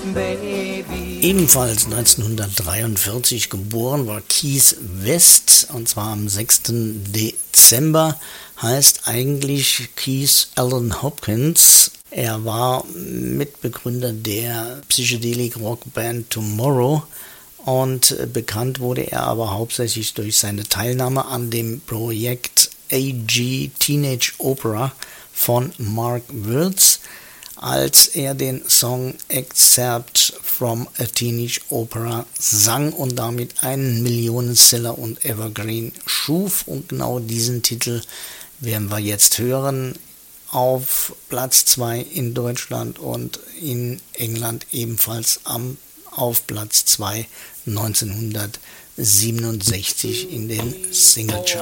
Baby. Ebenfalls 1943 geboren war Keith West, und zwar am 6. Dezember, heißt eigentlich Keith Allen Hopkins. Er war Mitbegründer der Psychedelic-Rockband Tomorrow und bekannt wurde er aber hauptsächlich durch seine Teilnahme an dem Projekt AG Teenage Opera von Mark Wirtz, als er den Song Excerpt from a Teenage Opera sang und damit einen Millionenseller und Evergreen schuf. Und genau diesen Titel werden wir jetzt hören. Auf Platz 2 in Deutschland und in England ebenfalls auf Platz 2 1967 in den Singlecharts.